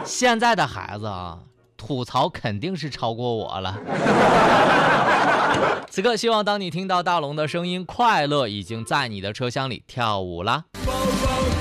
现在的孩子啊，吐槽肯定是超过我了。此刻希望当你听到大龙的声音，快乐已经在你的车厢里跳舞啦。